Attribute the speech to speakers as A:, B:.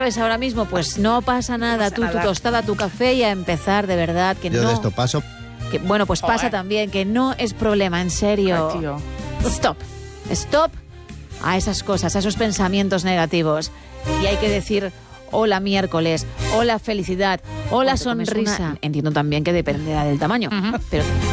A: ¿Sabes ahora mismo? Pues no pasa nada, tu tostada, tu café y a empezar, de verdad, que
B: Yo
A: no...
B: de esto paso.
A: Que, bueno, pues pasa también, que no es problema, en serio.
C: Ay, tío.
A: Stop a esas cosas, a esos pensamientos negativos. Y hay que decir, hola miércoles, hola felicidad, hola sonrisa. Entiendo también que dependerá del tamaño, pero